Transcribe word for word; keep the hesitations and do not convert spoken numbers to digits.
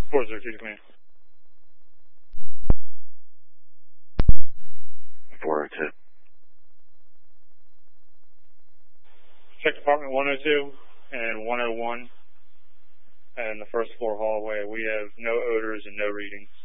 four zero two, command. four oh two. Check apartment one oh two and one oh one and the first floor hallway. We have no odors and no readings.